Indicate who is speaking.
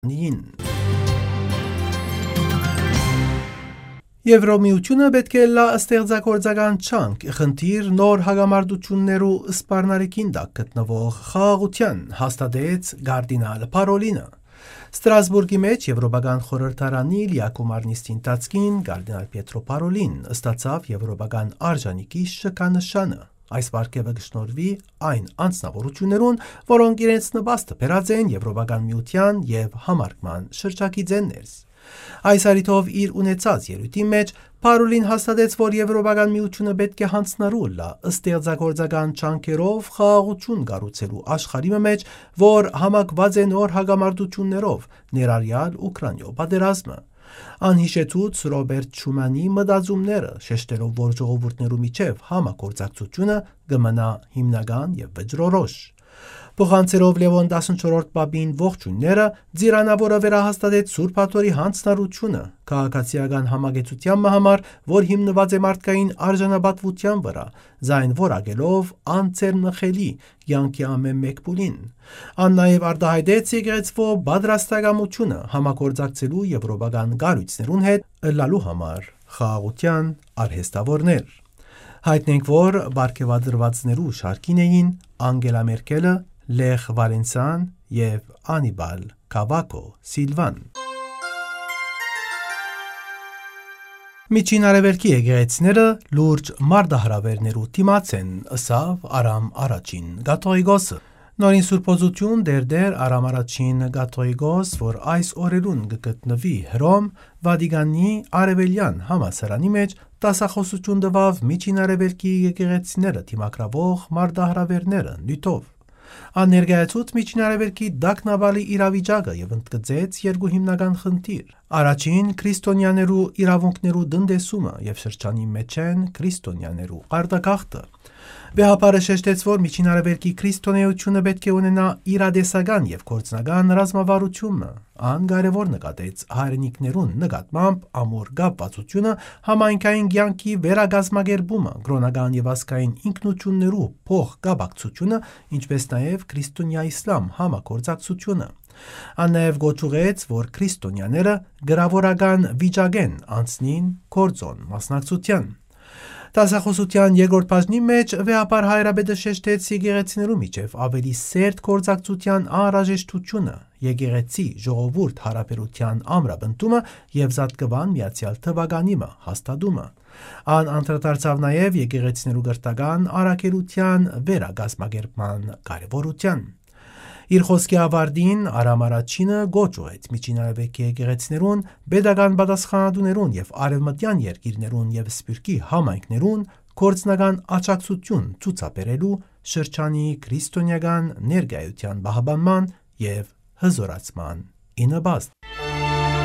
Speaker 1: Եվրոմիությունը պետք է լա ստեղծագործական չանք, խնդիր նոր հագամարտություններու սպառնալիքին տակ գտնվող խաղաղության, հաստատեց Կարդինալ Փարոլինը։ Ստրասբուրգի մեջ Եվրոպական խորհրդարանի լիակումար նիստին տածկին Կարդինալ Պիետրո Փարոլին ստացավ եվրոպական արժանիքի շքանշանը։ Այս պարգևը կշնորհվի այն անձնավորություններուն, որոնք իրենց նպաստը բերած են Եվրոպական միության եւ համարկման շրջագիծեն ներս։ Այս առիթով իր ունեցած ելույթի մեջ Փարոլին հաստատեց, որ Եվրոպական միությունը պետք է հանձնարարու լա ստեղծագործական չանքերով խաղաղություն կառուցելու աշխարհի մեջ, որ համակված է նոր հագամարտություններով, ներառյալ Ուկրաինայ պատերազմը։ Անհիշեցուց Ռոբերտ Շումանի մտածումները, շեշտելով, որ ժողովուրդներու միջև համագործակցությունը կմնա հիմնական եւ վճռորոշ։ Փոխանցելով Լևոն 14-րդ պապին ողջույնները, Ձիրանավորը վերահաստատեց Սուրբ Հաթորի հանձնարարությունը քաղաքացիական համագեցության համար, որ հիմնված է մարդկային արժանապատվության վրա, զայն որակելով անցերնխելի յանքի ամեն մեկ փուլին։ Ան նաև արտահայտեց եկեղեցվո պատրաստակամությունը համագործակցելու եվրոպական կառույցներուն հետ լալու համար խաղաղության արհեստավորներ։ Հայտնենք, որ բարգեւադրվածներու շարքին էին Անգելա Մերկելը, Լեխ Վալենսան եւ Անիբալ Կավակո Սիլվան։ Միջին Արևելքի եկեղեցիները լուրջ մարտահրավերներու դիմաց են, ըսավ Արամ առաջին Կաթողիկոսը։ Նորին սուրբոզություն դերդեր Արամ առաջին Կաթողիկոս, որ այս օրերուն կգտնվի Հռոմ, Վատիկանի արևելյան համալսարանի մեջ դասախոսություն տվավ Միջին Արևելքի եկեղեցիները դիմակրավող մարտահրավերները նյութով։ Աներգայացուց Միջին Արևելքի դակնավալի իրավիճակը եւ ընդգծեց երկու հիմնական խնդիր։ Առաջին քրիստոնյաներու իրավունքներու դնդեսումը եւ շրջանի մեջ են քրիստոնյաներու արտագաղթը։ Վեհապարը շեշտեց, որ Միջին Արևելքի քրիստոնեությունը պետք է ունենա իրադեսական եւ գործնական ռազմավարությունը։ Ան կարևոր նկատեց հայրենիքներուն նկատմամբ ամուր կապվածությունը, համայնքային կյանքի վերագազմագերբումը, կրոնական եւ ազգային ինքնություններու փոխկապակցությունը, ինչպես նաեւ քրիստոնյա-իսլամ համագործակցությունը։ Ան նաեւ գոչուեց, որ քրիստոնյաները գրավորական վիճակեն անցնին կորձոն մասնակցության։ Դասախոսության երկրորդ բաժնի մեջ վեհապար հայրաբեդը շեշտեց եկեղեցիներու միջև ավելի սերտ գործակցության անհրաժեշտությունը, եկեղեցի ժողովուրդ հարաբերության ամրապնդումը եւ Զատկվան միացյալ թվականիմը հաստատումը։ Ան անդրադարձավ նաեւ եկեղեցիներու գրթական առաքելության վերագազմագերբման կարեւորության։ Իր խոսքի ավարտին Արամ առաջինը գոչուեց Միջին Արևելքի եկեղեցիներուն, պետական պատասխանատուներուն եւ արևմտյան երկիրներուն եւ Սփյուռքի համայնքներուն գործնական աջակցություն ցուցաբերելու շրջանի քրիստոնեական ներկայության բահբանման եւ հզորացման ի նպաստ։